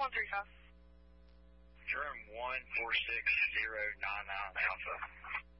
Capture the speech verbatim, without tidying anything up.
one three five. Durham one four six zero nine nine Alpha.